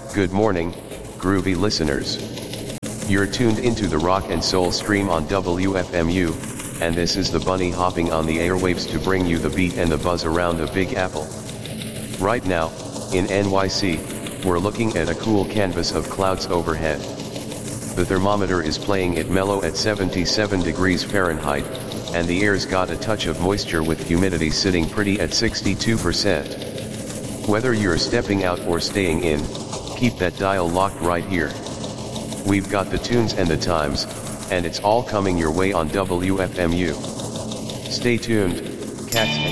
Good morning, groovy listeners. You're tuned into the rock and soul stream on WFMU, and this is the bunny hopping on the airwaves to bring you the beat and the buzz around the Big Apple. Right now, in NYC, we're looking at a cool canvas of clouds overhead. The thermometer is playing it mellow at 77 degrees Fahrenheit, and the air's got a touch of moisture with humidity sitting pretty at 62%. Whether you're stepping out or staying in, keep that dial locked right here. We've got the tunes and the times, and it's all coming your way on WFMU. Stay tuned, cats and